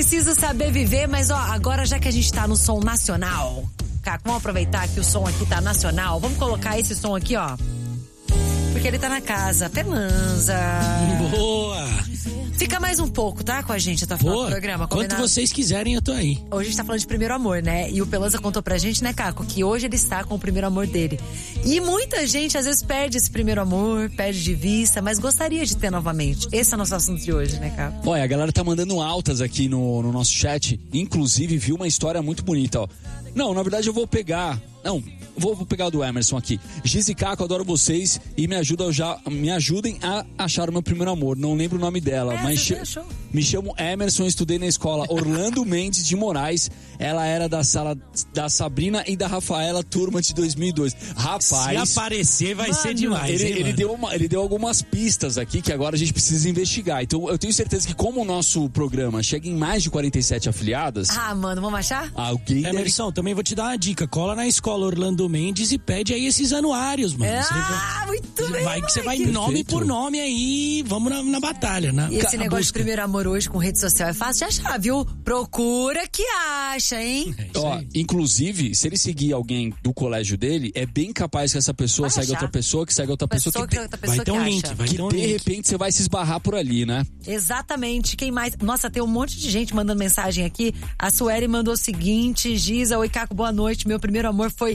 Preciso saber viver, mas ó, agora já que a gente tá no som nacional, Caco, vamos aproveitar que o som aqui tá nacional, vamos colocar esse som aqui, ó. Porque ele tá na casa, Pelanza. Boa! Fica mais um pouco, tá, com a gente até o final do programa. Quanto vocês quiserem, eu tô aí. Hoje a gente tá falando de primeiro amor, né? E o Pelanza contou pra gente, né, Caco, que hoje ele está com o primeiro amor dele. E muita gente, às vezes, perde esse primeiro amor, perde de vista, mas gostaria de ter novamente. Esse é o nosso assunto de hoje, né, Caco? Olha, a galera tá mandando altas aqui no nosso chat. Inclusive, viu uma história muito bonita, ó. Não, na verdade eu vou pegar... Não, vou pegar o do Emerson aqui. Giz e Caco, adoro vocês e me ajudem a achar o meu primeiro amor. Não lembro o nome dela, mas me chamo Emerson, estudei na escola Orlando Mendes de Moraes. Ela era da sala da Sabrina e da Rafaela, turma de 2002. Rapaz... Se aparecer vai ser demais. Ele deu algumas pistas aqui que agora a gente precisa investigar. Então eu tenho certeza que como o nosso programa chega em mais de 47 afiliadas... Ah, mano, vamos achar? Alguém Emerson, também vou te dar uma dica. Cola na escola Orlando Mendes e pede aí esses anuários, mano. Muito bem, vai que você vai nome por nome aí, vamos na batalha, né? E esse negócio de primeiro amor hoje com rede social é fácil de achar, viu? Procura que acha, hein? Ó, inclusive, se ele seguir alguém do colégio dele, é bem capaz que essa pessoa segue outra pessoa, que segue outra pessoa, vai ter um link, vai ter um link. De repente você vai se esbarrar por ali, né? Exatamente. Quem mais? Nossa, tem um monte de gente mandando mensagem aqui. A Sueli mandou o seguinte: Giza, oi Caco, boa noite. Meu primeiro amor foi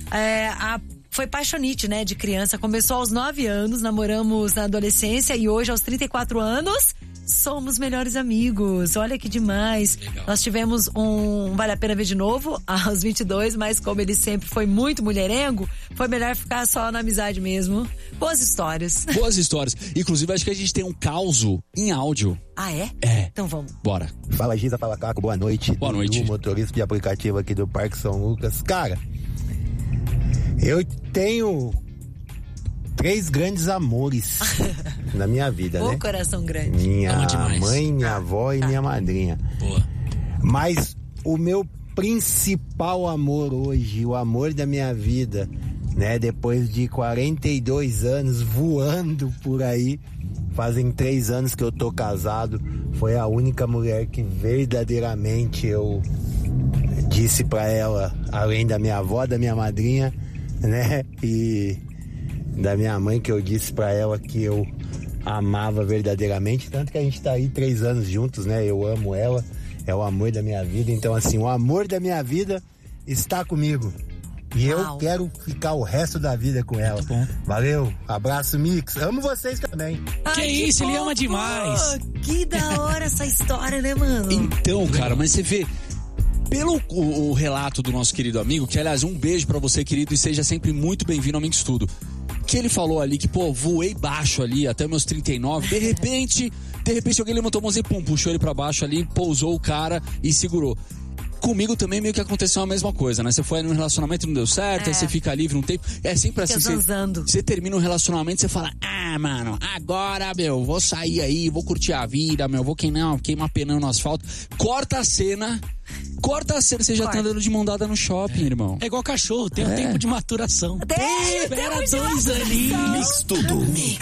paixonite, né, de criança. Começou aos 9 anos, namoramos na adolescência e hoje, aos 34 anos, somos melhores amigos. Olha que demais. Legal. Nós tivemos um Vale a Pena Ver de Novo aos 22, mas como ele sempre foi muito mulherengo, foi melhor ficar só na amizade mesmo. Boas histórias. Boas histórias. Inclusive, acho que a gente tem um causo em áudio. Ah, é? É. Então vamos. Bora. Fala, Giza, fala, Caco, boa noite. Boa noite. Motorista de aplicativo aqui do Parque São Lucas. Cara, eu tenho 3 grandes amores na minha vida, né? O coração grande. Minha mãe, minha avó e minha madrinha. Boa. Mas o meu principal amor hoje, o amor da minha vida, né? Depois de 42 anos voando por aí, fazem 3 anos que eu tô casado, foi a única mulher que verdadeiramente eu disse pra ela, além da minha avó, da minha madrinha, né? E da minha mãe, que eu disse pra ela que eu amava verdadeiramente, tanto que a gente tá aí 3 anos juntos, né? Eu amo ela, é o amor da minha vida. Então, assim, o amor da minha vida está comigo. E eu quero ficar o resto da vida com ela. Bom. Valeu, abraço, Mix. Amo vocês também. Que isso, ele ama demais. Que da hora essa história, né, mano? Então, cara, mas você vê... Pelo o relato do nosso querido amigo, que aliás, um beijo pra você, querido, e seja sempre muito bem-vindo ao Mix Tudo. Que ele falou ali que, voei baixo ali até meus 39, de repente alguém levantou a mãozinha, puxou ele pra baixo ali, pousou o cara e segurou. Comigo também meio que aconteceu a mesma coisa, né? Você foi num relacionamento e não deu certo, aí você fica livre um tempo. É sempre assim, você termina um relacionamento e você fala, mano, agora, vou sair aí, vou curtir a vida, vou queimar pneu no asfalto. Corta a cena, você já tá andando de mão dada no shopping, irmão. É igual cachorro, tem um tempo de maturação. Espera 2 aninhos. Mix Tudo.